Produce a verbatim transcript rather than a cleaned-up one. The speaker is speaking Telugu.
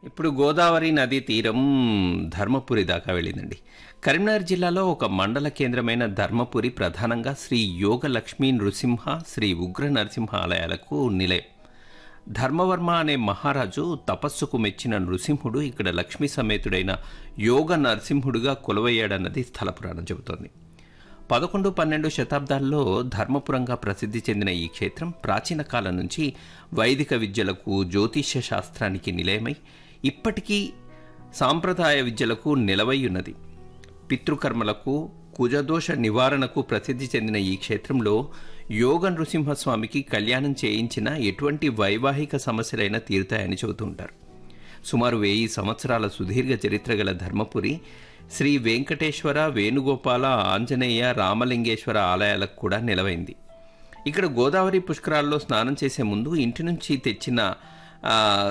ఇప్పుడు గోదావరి నదీ తీరం ధర్మపురి దాకా వెళ్ళిందండి. కరీంనగర్ జిల్లాలో ఒక మండల కేంద్రమైన ధర్మపురి ప్రధానంగా శ్రీ యోగ లక్ష్మీ నృసింహ, శ్రీ ఉగ్ర నరసింహ ఆలయాలకు నిలయం. ధర్మవర్మ అనే మహారాజు తపస్సుకు మెచ్చిన నృసింహుడు ఇక్కడ లక్ష్మీ సమేతుడైన యోగ నరసింహుడుగా కొలువయ్యాడన్నది స్థల పురాణం చెబుతోంది. పదకొండు పన్నెండు శతాబ్దాల్లో ధర్మపురంగా ప్రసిద్ధి చెందిన ఈ క్షేత్రం ప్రాచీన కాలం నుంచి వైదిక విద్యలకు, జ్యోతిష్య శాస్త్రానికి నిలయమై ఇప్పటికీ సాంప్రదాయ విద్యలకు నిలవై ఉన్నది. పితృకర్మలకు, కుజదోష నివారణకు ప్రసిద్ధి చెందిన ఈ క్షేత్రంలో యోగ నృసింహస్వామికి కళ్యాణం చేయించిన ఎటువంటి వైవాహిక సమస్యలైనా తీరుతాయని చెబుతుంటారు. సుమారు వెయ్యి సంవత్సరాల సుదీర్ఘ చరిత్ర గల ధర్మపురి శ్రీ వెంకటేశ్వర, వేణుగోపాల, ఆంజనేయ, రామలింగేశ్వర ఆలయాలకు కూడా నిలవైంది. ఇక్కడ గోదావరి పుష్కరాల్లో స్నానం చేసే ముందు ఇంటి నుంచి తెచ్చిన